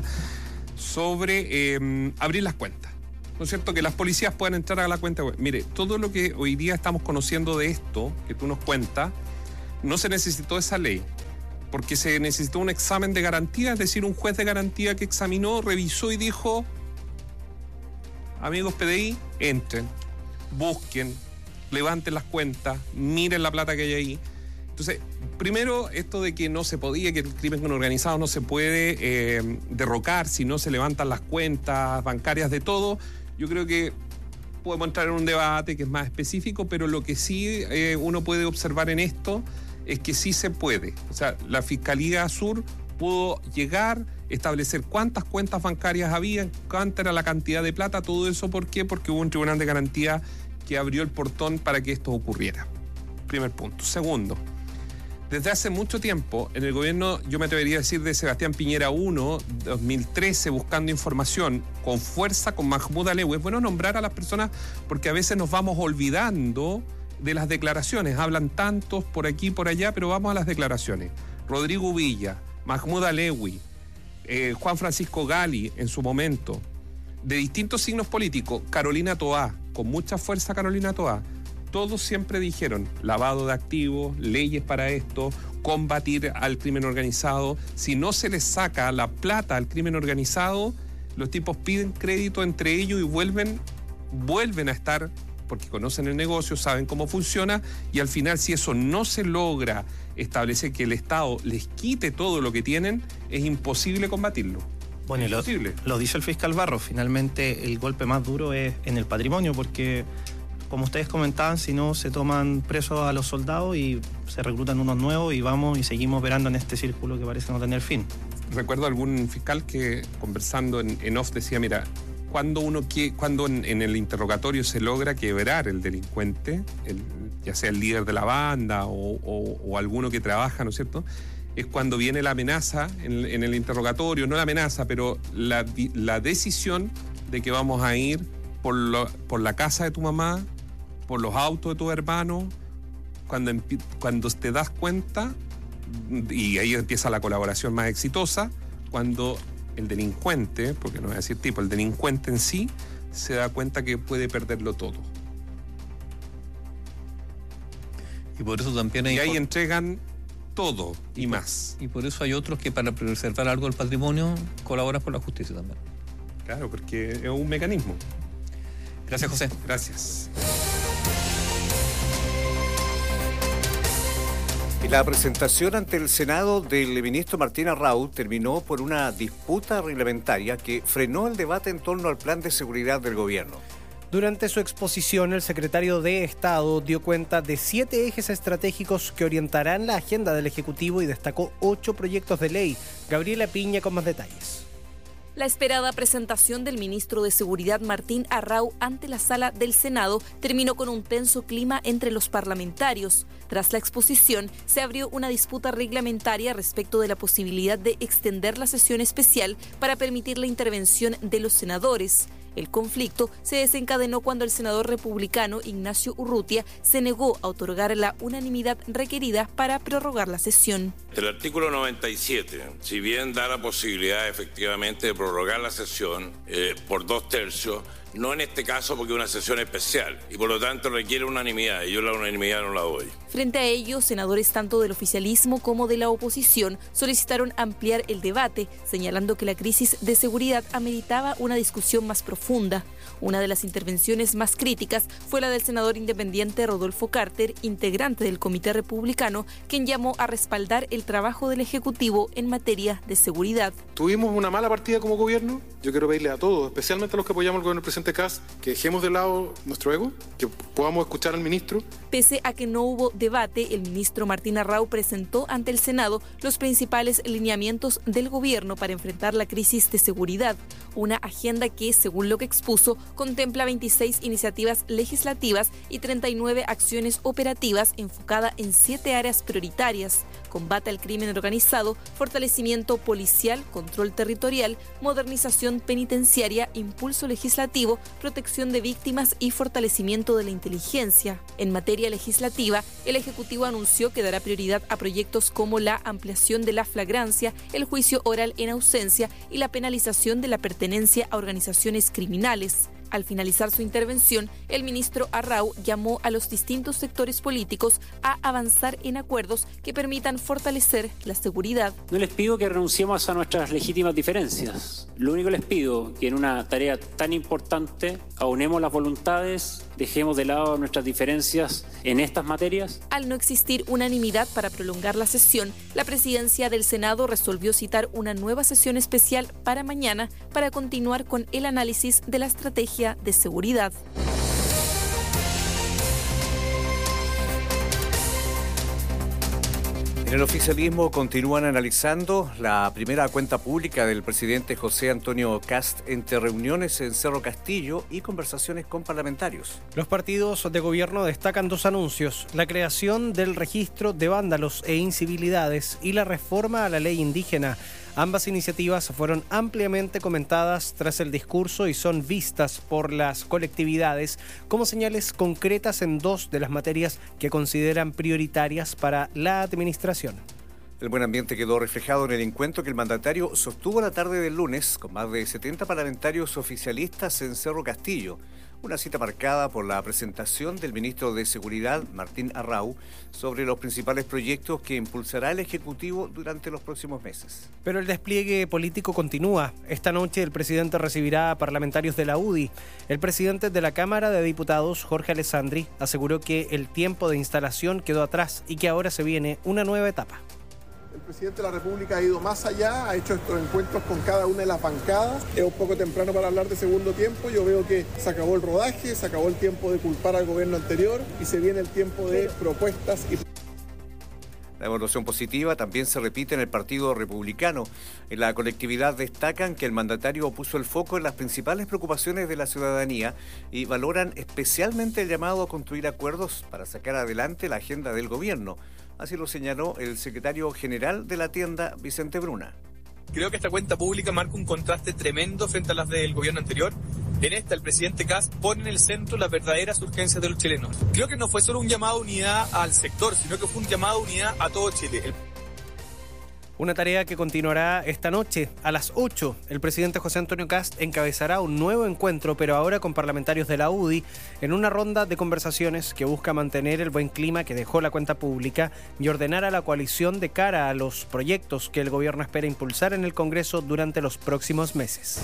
sobre eh, abrir las cuentas. ¿No es cierto? Que las policías puedan entrar a la cuenta web. Mire, todo lo que hoy día estamos conociendo de esto, que tú nos cuentas, no se necesitó esa ley, porque se necesitó un examen de garantía, es decir, un juez de garantía que examinó, revisó y dijo: amigos P D I, entren, busquen, levanten las cuentas, miren la plata que hay ahí. Entonces, primero, esto de que no se podía, que el crimen organizado no se puede eh, derrocar si no se levantan las cuentas bancarias de todo, yo creo que podemos entrar en un debate que es más específico, pero lo que sí eh, uno puede observar en esto es que sí se puede. O sea, la Fiscalía Sur pudo llegar, establecer cuántas cuentas bancarias había, cuánta era la cantidad de plata, todo eso. ¿Por qué? Porque hubo un tribunal de garantía que abrió el portón para que esto ocurriera. Primer punto. Segundo, desde hace mucho tiempo, en el gobierno, yo me atrevería a decir de Sebastián Piñera uno, dos mil trece, buscando información con fuerza, con Mahmoud Alewi. Es bueno nombrar a las personas porque a veces nos vamos olvidando de las declaraciones. Hablan tantos por aquí y por allá, pero vamos a las declaraciones. Rodrigo Villa, Mahmoud Alewi, eh, Juan Francisco Gali en su momento, de distintos signos políticos, Carolina Toá, con mucha fuerza Carolina Toá, todos siempre dijeron lavado de activos, leyes para esto, combatir al crimen organizado. Si no se les saca la plata al crimen organizado, los tipos piden crédito entre ellos y vuelven, vuelven a estar, porque conocen el negocio, saben cómo funciona, y al final, si eso no se logra establecer que el Estado les quite todo lo que tienen, es imposible combatirlo. Bueno, y lo, lo dice el fiscal Barros, finalmente el golpe más duro es en el patrimonio, porque, como ustedes comentaban, si no se toman presos a los soldados y se reclutan unos nuevos y vamos y seguimos operando en este círculo que parece no tener fin. Recuerdo algún fiscal que, conversando en, en off, decía, mira, cuando uno quiere, cuando en, en el interrogatorio se logra quebrar el delincuente, el, ya sea el líder de la banda o, o, o alguno que trabaja, ¿no es cierto?, es cuando viene la amenaza en, en el interrogatorio, no la amenaza, pero la, la decisión de que vamos a ir por, lo, por la casa de tu mamá, por los autos de tu hermano, cuando, cuando te das cuenta, y ahí empieza la colaboración más exitosa, cuando el delincuente, porque no voy a decir tipo, el delincuente en sí, se da cuenta que puede perderlo todo. Y por eso también hay... Y ahí entregan todo y, y más. Y por eso hay otros que para preservar algo del patrimonio colaboran con la justicia también. Claro, porque es un mecanismo. Gracias, José. Gracias. Y la presentación ante el Senado del ministro Martín Arraut terminó por una disputa reglamentaria que frenó el debate en torno al plan de seguridad del gobierno. Durante su exposición, el secretario de Estado dio cuenta de siete ejes estratégicos que orientarán la agenda del Ejecutivo y destacó ocho proyectos de ley. Gabriela Piña con más detalles. La esperada presentación del ministro de Seguridad Martín Arraut ante la sala del Senado terminó con un tenso clima entre los parlamentarios. Tras la exposición, se abrió una disputa reglamentaria respecto de la posibilidad de extender la sesión especial para permitir la intervención de los senadores. El conflicto se desencadenó cuando el senador republicano Ignacio Urrutia se negó a otorgar la unanimidad requerida para prorrogar la sesión. El artículo noventa y siete, si bien da la posibilidad efectivamente de prorrogar la sesión eh, por dos tercios, no en este caso porque es una sesión especial y por lo tanto requiere unanimidad y yo la unanimidad no la doy. Frente a ello, senadores tanto del oficialismo como de la oposición solicitaron ampliar el debate, señalando que la crisis de seguridad ameritaba una discusión más profunda. Una de las intervenciones más críticas fue la del senador independiente Rodolfo Carter, integrante del Comité Republicano, quien llamó a respaldar el trabajo del Ejecutivo en materia de seguridad. Tuvimos una mala partida como gobierno. Yo quiero pedirle a todos, especialmente a los que apoyamos al gobierno del presidente Kast, que dejemos de lado nuestro ego, que podamos escuchar al ministro. Pese a que no hubo debate, el ministro Martín Arrau presentó ante el Senado los principales lineamientos del gobierno para enfrentar la crisis de seguridad, una agenda que, según lo que expuso, contempla veintiséis iniciativas legislativas y treinta y nueve acciones operativas enfocadas en siete áreas prioritarias: combate al crimen organizado, fortalecimiento policial, control territorial, modernización penitenciaria, impulso legislativo, protección de víctimas y fortalecimiento de la inteligencia. En materia legislativa, el Ejecutivo anunció que dará prioridad a proyectos como la ampliación de la flagrancia, el juicio oral en ausencia y la penalización de la pertenencia a organizaciones criminales. Al finalizar su intervención, el ministro Arrau llamó a los distintos sectores políticos a avanzar en acuerdos que permitan fortalecer la seguridad. No les pido que renunciemos a nuestras legítimas diferencias. Lo único que les pido es que en una tarea tan importante aunemos las voluntades, dejemos de lado nuestras diferencias en estas materias. Al no existir unanimidad para prolongar la sesión, la presidencia del Senado resolvió citar una nueva sesión especial para mañana para continuar con el análisis de la estrategia de seguridad. En el oficialismo continúan analizando la primera cuenta pública del presidente José Antonio Kast entre reuniones en Cerro Castillo y conversaciones con parlamentarios. Los partidos de gobierno destacan dos anuncios: la creación del registro de vándalos e incivilidades y la reforma a la ley indígena. Ambas iniciativas fueron ampliamente comentadas tras el discurso y son vistas por las colectividades como señales concretas en dos de las materias que consideran prioritarias para la administración. El buen ambiente quedó reflejado en el encuentro que el mandatario sostuvo la tarde del lunes con más de setenta parlamentarios oficialistas en Cerro Castillo. Una cita marcada por la presentación del ministro de Seguridad, Martín Arrau, sobre los principales proyectos que impulsará el Ejecutivo durante los próximos meses. Pero el despliegue político continúa. Esta noche el presidente recibirá a parlamentarios de la U D I. El presidente de la Cámara de Diputados, Jorge Alessandri, aseguró que el tiempo de instalación quedó atrás y que ahora se viene una nueva etapa. El presidente de la República ha ido más allá, ha hecho estos encuentros con cada una de las bancadas. Es un poco temprano para hablar de segundo tiempo. Yo veo que se acabó el rodaje, se acabó el tiempo de culpar al gobierno anterior y se viene el tiempo de propuestas y... La evaluación positiva también se repite en el Partido Republicano. En la colectividad destacan que el mandatario puso el foco en las principales preocupaciones de la ciudadanía y valoran especialmente el llamado a construir acuerdos para sacar adelante la agenda del gobierno. Así lo señaló el secretario general de la tienda, Vicente Bruna. Creo que esta cuenta pública marca un contraste tremendo frente a las del gobierno anterior. En esta, el presidente Kast pone en el centro las verdaderas urgencias de los chilenos. Creo que no fue solo un llamado a unidad al sector, sino que fue un llamado a unidad a todo Chile. El... Una tarea que continuará esta noche. A las ocho, el presidente José Antonio Kast encabezará un nuevo encuentro, pero ahora con parlamentarios de la U D I, en una ronda de conversaciones que busca mantener el buen clima que dejó la cuenta pública y ordenar a la coalición de cara a los proyectos que el gobierno espera impulsar en el Congreso durante los próximos meses.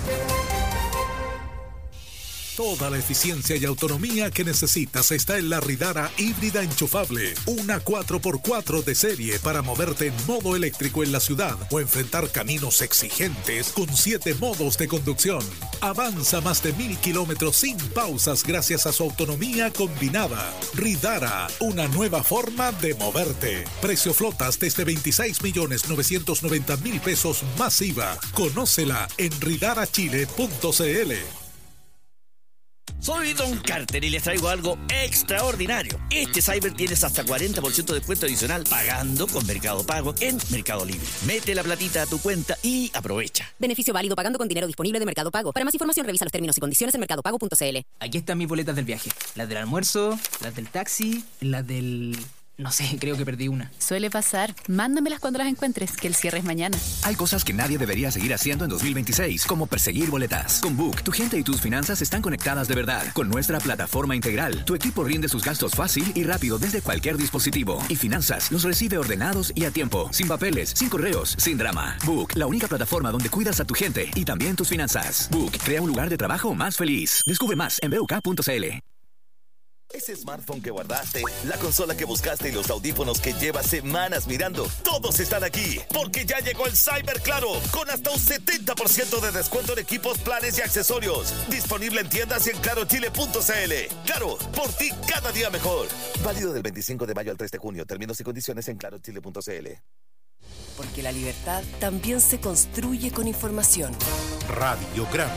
Toda la eficiencia y autonomía que necesitas está en la Ridara híbrida enchufable. Una cuatro por cuatro de serie para moverte en modo eléctrico en la ciudad o enfrentar caminos exigentes con siete modos de conducción. Avanza más de mil kilómetros sin pausas gracias a su autonomía combinada. Ridara, una nueva forma de moverte. Precio flotas desde veintiséis millones novecientos noventa mil pesos más I V A. Conócela en ridara chile punto c l. Soy Don Carter y les traigo algo extraordinario. Este Cyber tienes hasta cuarenta por ciento de descuento adicional pagando con Mercado Pago en Mercado Libre. Mete la platita a tu cuenta y aprovecha. Beneficio válido pagando con dinero disponible de Mercado Pago. Para más información revisa los términos y condiciones en mercado pago punto c l. Aquí están mis boletas del viaje. Las del almuerzo, las del taxi, las del... No sé, creo que perdí una. Suele pasar. Mándamelas cuando las encuentres, que el cierre es mañana. Hay cosas que nadie debería seguir haciendo en dos mil veintiséis, como perseguir boletas. Con Book, tu gente y tus finanzas están conectadas de verdad. Con nuestra plataforma integral, tu equipo rinde sus gastos fácil y rápido desde cualquier dispositivo. Y finanzas los recibe ordenados y a tiempo, sin papeles, sin correos, sin drama. Book, la única plataforma donde cuidas a tu gente y también tus finanzas. Book, crea un lugar de trabajo más feliz. Descubre más en b u k punto c l. Ese smartphone que guardaste, la consola que buscaste y los audífonos que llevas semanas mirando, todos están aquí, porque ya llegó el Cyber Claro, con hasta un setenta por ciento de descuento en equipos, planes y accesorios. Disponible en tiendas y en claro chile punto c l. Claro, por ti cada día mejor. Válido del veinticinco de mayo al tres de junio. Términos y condiciones en claro chile punto c l. Porque la libertad también se construye con información. Radiograma.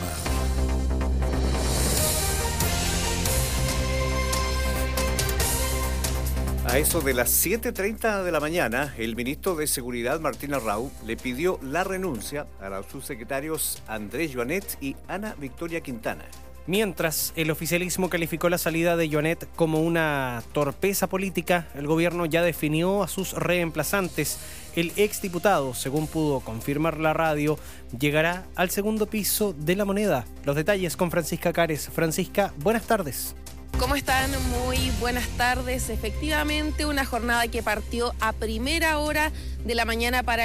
A eso de las siete treinta de la mañana, el ministro de Seguridad, Martín Arrau, le pidió la renuncia a los subsecretarios Andrés Joanet y Ana Victoria Quintana. Mientras el oficialismo calificó la salida de Joanet como una torpeza política, el gobierno ya definió a sus reemplazantes. El exdiputado, según pudo confirmar la radio, llegará al segundo piso de La Moneda. Los detalles con Francisca Cares. Francisca, buenas tardes. ¿Cómo están? Muy buenas tardes. Efectivamente, una jornada que partió a primera hora de la mañana para